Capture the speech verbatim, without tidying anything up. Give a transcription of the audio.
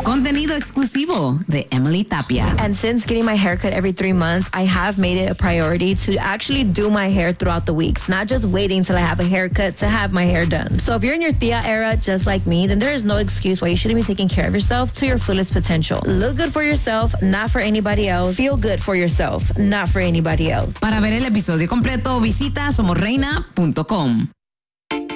Contenido exclusivo de Emily Tapia. And since getting my haircut every three months, I have made it a priority to actually do my hair throughout the weeks, not just waiting till I have a haircut to have my hair done. So if you're in your Tia era just like me, then there is no excuse why you shouldn't be taking care of yourself to your fullest potential. Look good for yourself, not for anybody else. Feel good for yourself, not for anybody else. Para ver el episodio completo, visita somos reina punto com.